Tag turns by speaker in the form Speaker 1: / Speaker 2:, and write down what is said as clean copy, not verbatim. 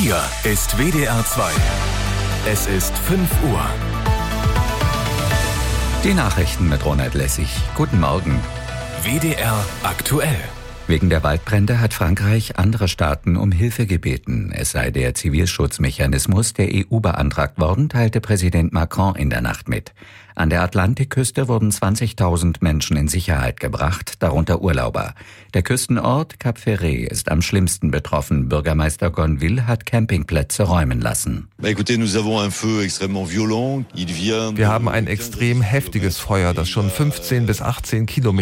Speaker 1: Hier ist WDR 2. Es ist 5 Uhr.
Speaker 2: Die Nachrichten mit Ronald Lessig. Guten Morgen.
Speaker 1: WDR aktuell.
Speaker 2: Wegen der Waldbrände hat Frankreich andere Staaten um Hilfe gebeten. Es sei der Zivilschutzmechanismus der EU beantragt worden, teilte Präsident Macron in der Nacht mit. An der Atlantikküste wurden 20.000 Menschen in Sicherheit gebracht, darunter Urlauber. Der Küstenort Cap Ferret ist am schlimmsten betroffen. Bürgermeister Gonville hat Campingplätze räumen lassen.
Speaker 3: Wir
Speaker 4: haben ein extrem heftiges Feuer, das schon 15 bis 18 Kilometer